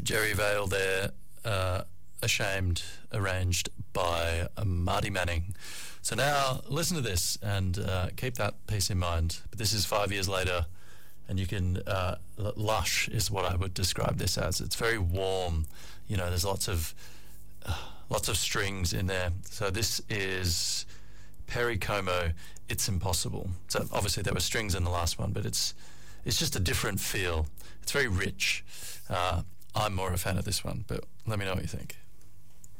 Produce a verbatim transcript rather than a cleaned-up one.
Jerry Vale there, uh, Ashamed, arranged by uh, Marty Manning. So now listen to this and uh, keep that piece in mind. But this is five years later, and you can, uh, lush is what I would describe this as. It's very warm, you know, there's lots of, uh, lots of strings in there. So this is Perry Como, It's Impossible. So obviously there were strings in the last one, but it's it's just a different feel. It's very rich. Uh, I'm more a fan of this one, but let me know what you think.